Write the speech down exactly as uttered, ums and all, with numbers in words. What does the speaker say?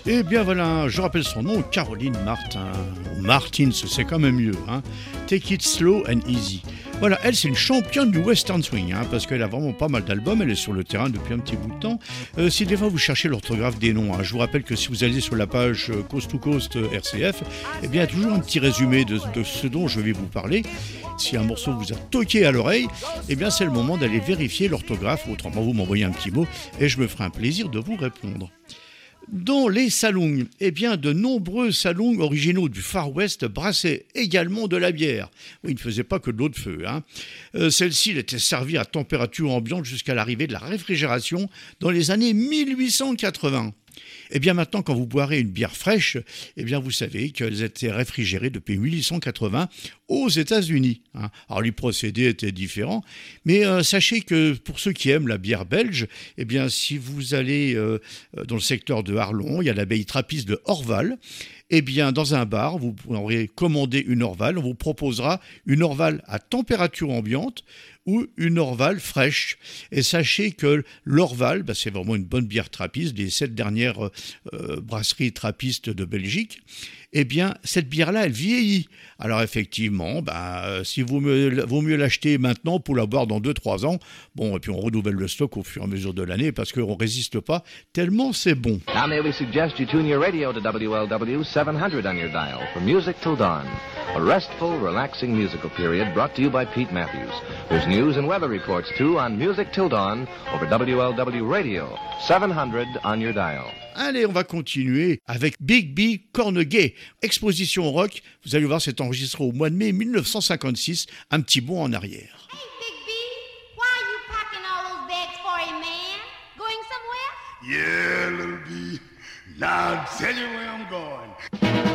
Eh bien voilà, je rappelle son nom, Caroline Martin. Ou Martins, c'est quand même mieux. Hein. Take it slow and easy. Voilà, elle c'est une championne du western swing, hein, parce qu'elle a vraiment pas mal d'albums, elle est sur le terrain depuis un petit bout de temps. Euh, si des fois vous cherchez l'orthographe des noms, hein, je vous rappelle que si vous allez sur la page euh, Coast to Coast euh, R C F, eh bien il y a toujours un petit résumé de, de ce dont je vais vous parler. Si un morceau vous a toqué à l'oreille, eh bien c'est le moment d'aller vérifier l'orthographe, autrement vous m'envoyez un petit mot et je me ferai un plaisir de vous répondre. Dans les salongs, eh bien, de nombreux salongs originaux du Far West brassaient également de la bière. Oui, ils ne faisaient pas que de l'eau de feu. Hein. Euh, celle-ci elle était servie à température ambiante jusqu'à l'arrivée de la réfrigération dans les années mille huit cent quatre-vingts. Eh bien maintenant, quand vous boirez une bière fraîche, eh bien vous savez qu'elles étaient réfrigérées depuis mille huit cent quatre-vingts aux États-Unis. Hein. Alors les procédés étaient différents, mais euh, sachez que pour ceux qui aiment la bière belge, eh bien si vous allez euh, dans le secteur de Arlon, il y a l'abbaye trappiste de Orval. Eh bien, dans un bar, vous pourrez commander une Orval. On vous proposera une Orval à température ambiante ou une Orval fraîche. Et sachez que l'Orval, bah, c'est vraiment une bonne bière trappiste, des sept dernières euh, brasseries trappistes de Belgique. Eh bien, cette bière-là, elle vieillit. Alors effectivement, bah, si vous me, vaut mieux l'acheter maintenant pour la boire dans deux trois ans. Bon, et puis on renouvelle le stock au fur et à mesure de l'année parce qu'on ne résiste pas tellement c'est bon. Now may we suggest you tune your radio to W L W seven hundred on your dial for Music Till Dawn, a restful, relaxing musical period brought to you by Pete Matthews. There's news and weather reports too on Music Till Dawn over W L W Radio, seven hundred on your dial. Allez, on va continuer avec Big B Cornegay. Exposition rock, vous allez voir, c'est enregistré au mois de mai mille neuf cent cinquante-six, un petit bond en arrière. Hey, Big B, why are you packing all those bags for a man? Going somewhere? Yeah, little B. Now I'll tell you where I'm going.